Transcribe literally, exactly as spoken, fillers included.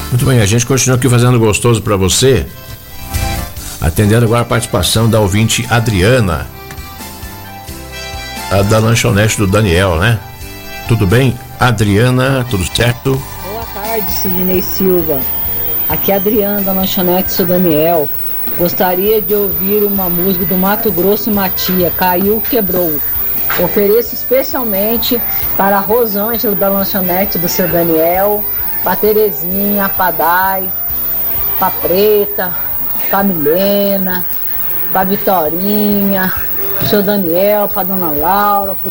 Muito bem, a gente continua aqui fazendo gostoso para você, atendendo agora a participação da ouvinte Adriana, a da lanchonete do Daniel, né? Tudo bem, Adriana? Tudo certo? Boa tarde, Sidney Silva. Aqui é a Adriana da lanchonete do Daniel. Gostaria de ouvir uma música do Mato Grosso e Matia, Caiu, Quebrou. Ofereço especialmente para a Rosângela da lanchonete do seu Daniel, para Terezinha, para Dai, para Preta, para Milena, para Vitorinha, pro seu Daniel, para Dona Laura, pro